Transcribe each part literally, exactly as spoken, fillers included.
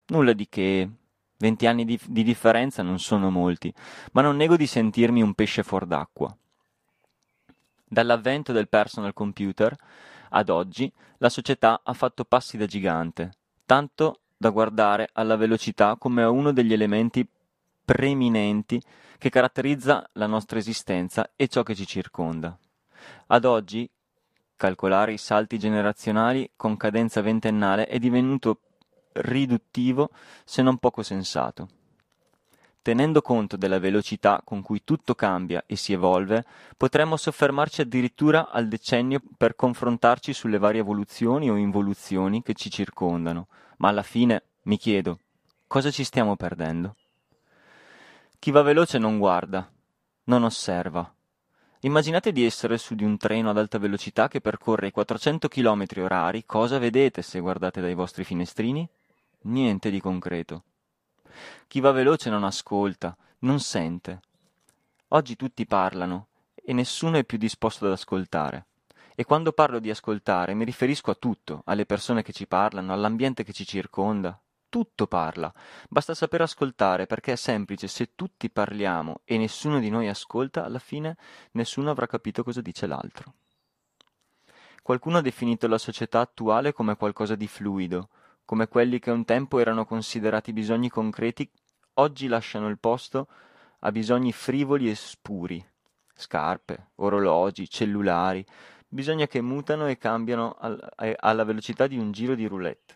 Nulla di che, venti anni di, di differenza non sono molti, ma non nego di sentirmi un pesce fuor d'acqua. Dall'avvento del personal computer ad oggi, la società ha fatto passi da gigante, tanto da guardare alla velocità come a uno degli elementi preminenti che caratterizza la nostra esistenza e ciò che ci circonda. Ad oggi, calcolare i salti generazionali con cadenza ventennale è divenuto riduttivo se non poco sensato. Tenendo conto della velocità con cui tutto cambia e si evolve, potremmo soffermarci addirittura al decennio per confrontarci sulle varie evoluzioni o involuzioni che ci circondano, ma alla fine mi chiedo, cosa ci stiamo perdendo? Chi va veloce non guarda, non osserva. Immaginate di essere su di un treno ad alta velocità che percorre i quattrocento chilometri orari, cosa vedete se guardate dai vostri finestrini? Niente di concreto. Chi va veloce non ascolta, non sente. Oggi tutti parlano e nessuno è più disposto ad ascoltare. E quando parlo di ascoltare mi riferisco a tutto, alle persone che ci parlano, all'ambiente che ci circonda. Tutto parla. Basta saper ascoltare perché è semplice, se tutti parliamo e nessuno di noi ascolta, alla fine nessuno avrà capito cosa dice l'altro. Qualcuno ha definito la società attuale come qualcosa di fluido, come quelli che un tempo erano considerati bisogni concreti, oggi lasciano il posto a bisogni frivoli e spuri. Scarpe, orologi, cellulari, bisogna che mutano e cambiano al- a- alla velocità di un giro di roulette.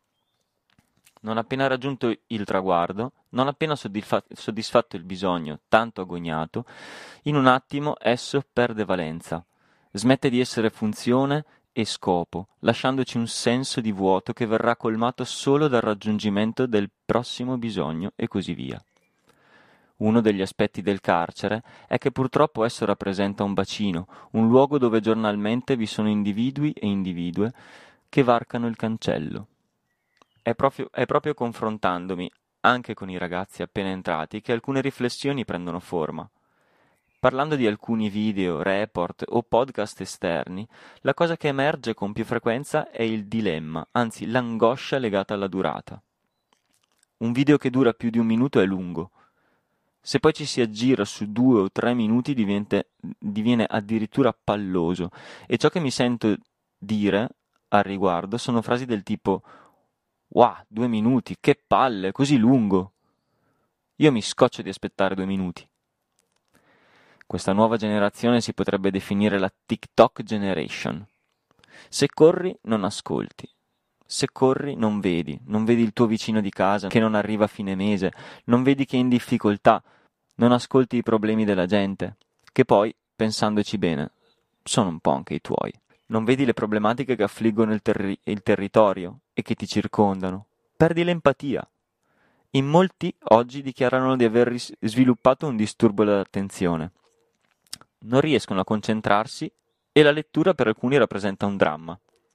Non appena raggiunto il traguardo, non appena soddisfa- soddisfatto il bisogno tanto agognato, in un attimo esso perde valenza, smette di essere funzione e scopo, lasciandoci un senso di vuoto che verrà colmato solo dal raggiungimento del prossimo bisogno e così via. Uno degli aspetti del carcere è che purtroppo esso rappresenta un bacino, un luogo dove giornalmente vi sono individui e individue che varcano il cancello. È proprio, è proprio confrontandomi anche con i ragazzi appena entrati che alcune riflessioni prendono forma. Parlando di alcuni video, report o podcast esterni, la cosa che emerge con più frequenza è il dilemma, anzi l'angoscia legata alla durata. Un video che dura più di un minuto è lungo. Se poi ci si aggira su due o tre minuti divente- diviene addirittura palloso e ciò che mi sento dire al riguardo sono frasi del tipo «Wow, due minuti, che palle, così lungo!» Io mi scoccio di aspettare due minuti. Questa nuova generazione si potrebbe definire la TikTok generation. Se corri, non ascolti. Se corri, non vedi. Non vedi il tuo vicino di casa che non arriva a fine mese. Non vedi che è in difficoltà. Non ascolti i problemi della gente. Che poi, pensandoci bene, sono un po' anche i tuoi. Non vedi le problematiche che affliggono il, terri- il territorio e che ti circondano. Perdi l'empatia. In molti oggi dichiarano di aver ris- sviluppato un disturbo dell'attenzione. Non riescono a concentrarsi e la lettura per alcuni rappresenta un dramma.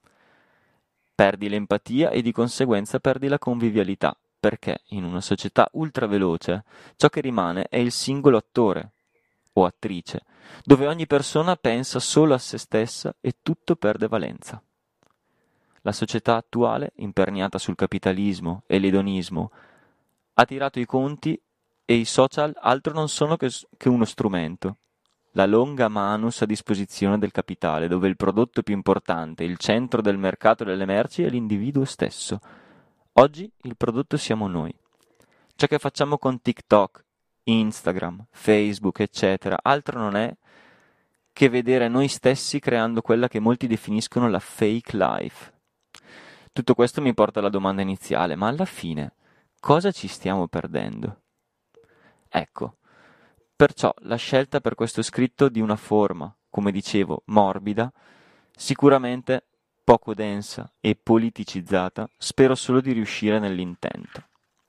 Perdi l'empatia e di conseguenza perdi la convivialità, perché in una società ultraveloce ciò che rimane è il singolo attore o attrice, dove ogni persona pensa solo a se stessa e tutto perde valenza. La società attuale, imperniata sul capitalismo e l'edonismo, ha tirato i conti e i social altro non sono che, che uno strumento. La longa manus a disposizione del capitale, dove il prodotto più importante, il centro del mercato delle merci è l'individuo stesso. Oggi il prodotto siamo noi. Ciò che facciamo con TikTok, Instagram, Facebook, eccetera, altro non è che vedere noi stessi creando quella che molti definiscono la fake life. Tutto questo mi porta alla domanda iniziale, ma alla fine cosa ci stiamo perdendo? Ecco, perciò la scelta per questo scritto di una forma, come dicevo, morbida, sicuramente poco densa e politicizzata, spero solo di riuscire nell'intento.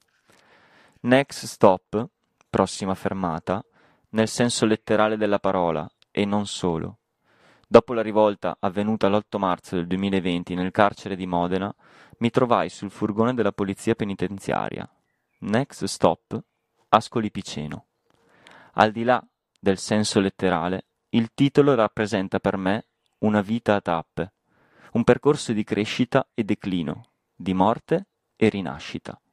Next stop, prossima fermata, nel senso letterale della parola, e non solo. Dopo la rivolta avvenuta l'otto marzo del duemilaventi nel carcere di Modena, mi trovai sul furgone della polizia penitenziaria. Next stop, Ascoli Piceno. Al di là del senso letterale, il titolo rappresenta per me una vita a tappe, un percorso di crescita e declino, di morte e rinascita.